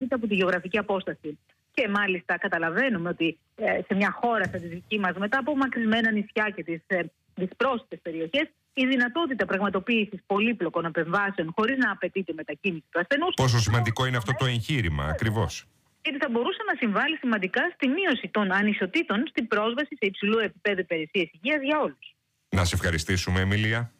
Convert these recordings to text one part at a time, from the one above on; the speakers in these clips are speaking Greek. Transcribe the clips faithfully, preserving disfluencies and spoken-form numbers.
ανεξάρτητα από τη γεωγραφική απόσταση. Και μάλιστα καταλαβαίνουμε ότι ε, σε μια χώρα σαν τη δική μας, μετά από μακρισμένα νησιά και τις ε, δυσπρόσιτες περιοχές, η δυνατότητα πραγματοποίησης πολύπλοκων επεμβάσεων χωρίς να απαιτείται μετακίνηση του ασθενούς. Πόσο σημαντικό είναι αυτό το εγχείρημα, ακριβώς. Γιατί θα μπορούσε να συμβάλλει σημαντικά στη μείωση των ανισοτήτων στην πρόσβαση σε υψηλού επίπεδου υπηρεσίες υγείας για όλους. Να σε ευχαριστήσουμε, Εμίλια.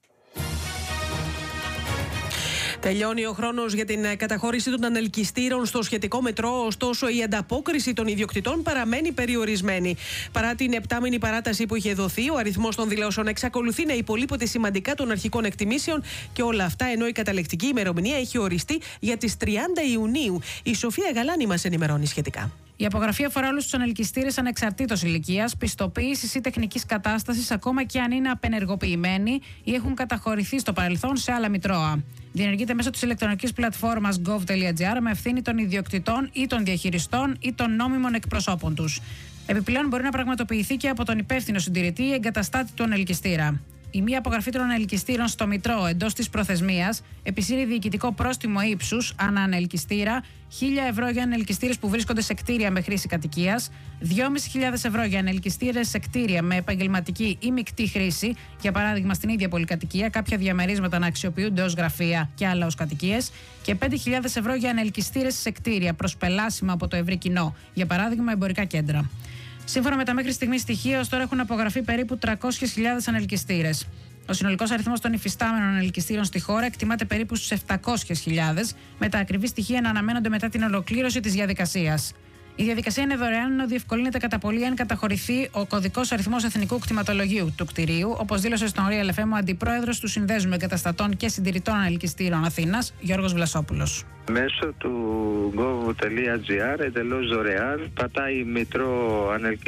Τελειώνει ο χρόνος για την καταχώρηση των ανελκυστήρων στο σχετικό μετρό, ωστόσο η ανταπόκριση των ιδιοκτητών παραμένει περιορισμένη. Παρά την επτάμηνη παράταση που είχε δοθεί, ο αριθμός των δηλώσεων εξακολουθεί να υπολείπεται σημαντικά των αρχικών εκτιμήσεων και όλα αυτά ενώ η καταλεκτική ημερομηνία έχει οριστεί για τις τριάντα Ιουνίου. Η Σοφία Γαλάνη μας ενημερώνει σχετικά. Η απογραφή αφορά όλους τους ανελκυστήρες ανεξαρτήτως ηλικίας, πιστοποίησης ή τεχνικής κατάστασης, ακόμα και αν είναι απενεργοποιημένοι ή έχουν καταχωρηθεί στο παρελθόν σε άλλα μητρώα. Διενεργείται μέσω της ηλεκτρονικής πλατφόρμας gov.gr με ευθύνη των ιδιοκτητών ή των διαχειριστών ή των νόμιμων εκπροσώπων τους. Επιπλέον, μπορεί να πραγματοποιηθεί και από τον υπεύθυνο συντηρητή ή εγκαταστάτη του ανελκυστήρα. Η μη απογραφή των ανελκυστήρων στο Μητρό εντός της προθεσμίας επισύρει διοικητικό πρόστιμο ύψους ανά ανελκυστήρα, χίλια ευρώ για ανελκυστήρες που βρίσκονται σε κτίρια με χρήση κατοικίας, δυόμισι χιλιάδες ευρώ για ανελκυστήρες σε κτίρια με επαγγελματική ή μεικτή χρήση, για παράδειγμα στην ίδια πολυκατοικία, κάποια διαμερίσματα να αξιοποιούνται ως γραφεία και άλλα ως κατοικίες, και πέντε χιλιάδες ευρώ για ανελκυστήρες σε κτίρια προσπελάσιμα από το ευρύ κοινό, για παράδειγμα εμπορικά κέντρα. Σύμφωνα με τα μέχρι στιγμής στοιχεία, ως τώρα έχουν απογραφεί περίπου τριακόσιες χιλιάδες ανελκυστήρες. Ο συνολικός αριθμός των υφιστάμενων ανελκυστήρων στη χώρα εκτιμάται περίπου στους επτακόσιες χιλιάδες, με τα ακριβή στοιχεία να αναμένονται μετά την ολοκλήρωση της διαδικασίας. Η διαδικασία είναι δωρεάν, ενώ διευκολύνεται κατά πολύ αν καταχωρηθεί ο κωδικός αριθμός εθνικού κτηματολογίου του κτηρίου, όπως δήλωσε στον Real εφ εμ ο αντιπρόεδρος του Συνδέσμου Εγκαταστατών και Συντηρητών Ανελκυστήρων Αθήνας, Γιώργος Βλασόπουλος. Μέσω του gov.gr εντελώς δωρεάν πατάει μητρό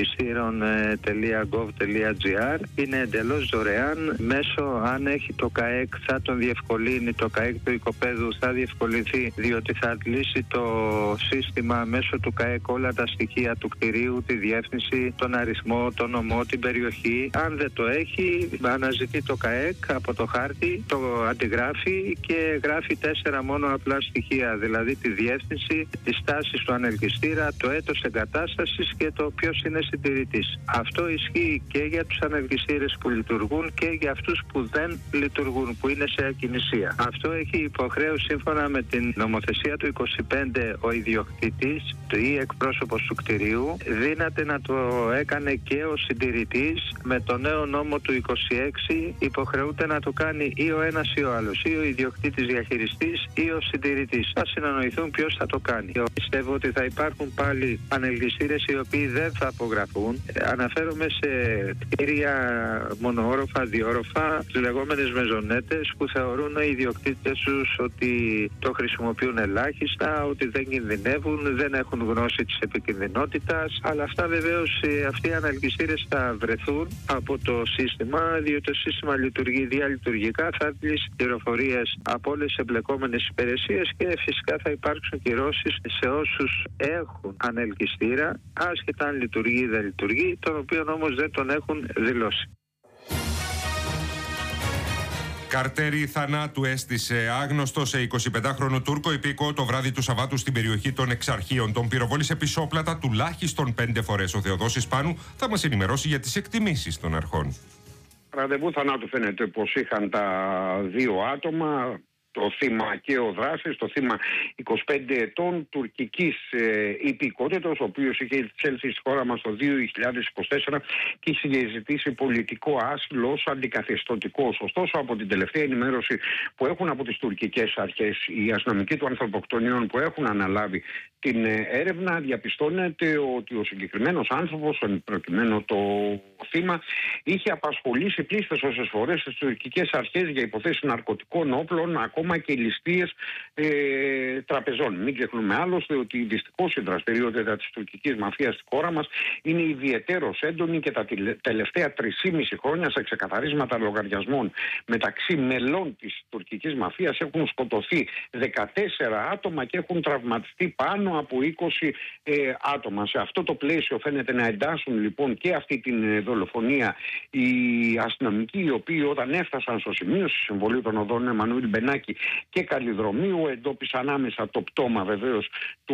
ανελκυστήρων.gov.gr, είναι εντελώς δωρεάν. Μέσω, αν έχει το ΚΑΕΚ, θα τον διευκολύνει, το ΚΑΕΚ του οικοπαίδου θα διευκολυνθεί, διότι θα αντλήσει το σύστημα μέσω του ΚΑΕΚ όλα τα στοιχεία του κτηρίου, τη διεύθυνση, τον αριθμό, τον νομό, την περιοχή. Αν δεν το έχει, αναζητεί το ΚΑΕΚ από το χάρτη, το αντιγράφει και γράφει τέσσερα μόνο απλά στοιχεία. Δηλαδή τη διεύθυνση, τη στάση του ανελκυστήρα, το έτος εγκατάστασης και το ποιος είναι συντηρητής. Αυτό ισχύει και για τους ανελκυστήρες που λειτουργούν και για αυτούς που δεν λειτουργούν, που είναι σε ακινησία. Αυτό έχει υποχρέωση σύμφωνα με την νομοθεσία του είκοσι πέντε ο ιδιοκτήτης ή εκπρόσωπος του κτηρίου. Δύναται να το έκανε και ο συντηρητής. Με το νέο νόμο του είκοσι έξι υποχρεούται να το κάνει ή ο ένας ή ο άλλος, ή ο ιδιοκτήτης διαχειριστής ή ο συντηρητής. Θα συνεννοηθούν ποιος θα το κάνει. Πιστεύω ότι θα υπάρχουν πάλι ανελκυστήρες οι οποίοι δεν θα απογραφούν. Αναφέρομαι σε κτίρια μονοόροφα, διόροφα, τις λεγόμενες μεζονέτες, που θεωρούν οι ιδιοκτήτες τους ότι το χρησιμοποιούν ελάχιστα, ότι δεν κινδυνεύουν, δεν έχουν γνώση της επικινδυνότητας. Αλλά αυτά βεβαίως, αυτοί οι ανελκυστήρες θα βρεθούν από το σύστημα, διότι το σύστημα λειτουργεί διαλειτουργικά, θα αντλήσει πληροφορίες από όλες τις εμπλεκόμενες υπηρεσίες και φυσικά θα υπάρξουν κυρώσεις σε όσους έχουν ανελκυστήρα, άσχετα αν λειτουργεί ή δεν λειτουργεί, τον οποίο όμως δεν τον έχουν δηλώσει. Καρτέρι θανάτου έστησε άγνωστο σε εικοσιπεντάχρονο Τούρκο υπήκο το βράδυ του Σαββάτου στην περιοχή των Εξαρχείων. Τον πυροβόλησε πισόπλατα τουλάχιστον πέντε φορές. Ο Θεοδόσης Πάνου θα μας ενημερώσει για τις εκτιμήσεις των αρχών. Ραντεβού θανάτου φαίνεται πως είχαν τα δύο άτομα. Το θύμα και ο δράσης, το θύμα είκοσι πέντε ετών τουρκικής ε, υπηκότητας, ο οποίος είχε εισέλθει στη χώρα μας το δύο χιλιάδες είκοσι τέσσερα και είχε ζητήσει πολιτικό άσυλο ως αντικαθεστωτικός. Ωστόσο, από την τελευταία ενημέρωση που έχουν από τις τουρκικές αρχές, οι αστυνομικοί του ανθρωποκτονίων που έχουν αναλάβει την έρευνα, διαπιστώνεται ότι ο συγκεκριμένος άνθρωπος, προκειμένου το θύμα, είχε απασχολήσει πλήστες όσες φορές τις τουρκικές αρχές για υποθέσεις ναρκωτικών όπλων, ακόμα και ληστείες ε, τραπεζών. Μην ξεχνούμε άλλωστε ότι δυστυχώς η δραστηριότητα της τουρκικής μαφίας στη χώρα μας είναι ιδιαιτέρως έντονη και τα τελευταία τρεισήμισι χρόνια σε ξεκαθαρίσματα λογαριασμών μεταξύ μελών της τουρκικής μαφίας έχουν σκοτωθεί δεκατέσσερα άτομα και έχουν τραυματιστεί πάνω από είκοσι ε, άτομα. Σε αυτό το πλαίσιο φαίνεται να εντάσσουν λοιπόν και αυτή την δολοφονία οι αστυνομικοί, οι οποίοι όταν έφτασαν στο σημείο στη συμβολή των οδών Εμμανουήλ Μπενάκη και Καλλιδρομίου εντόπισαν άμεσα το πτώμα βεβαίως του